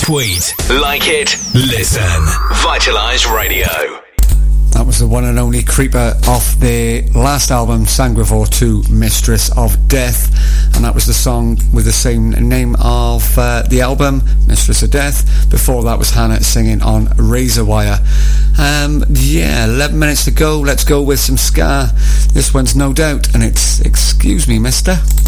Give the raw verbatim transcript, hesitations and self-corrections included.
Tweet, like it, listen. Vitalise Radio. That was the one and only Creeper off the last album, Sangrevor two, Mistress of Death. And that was the song with the same name of uh, the album, Mistress of Death. Before that was Hannah singing on Razor Wire. Um, yeah, eleven minutes to go. Let's go with some ska. This one's No Doubt, and it's Excuse Me, Mister.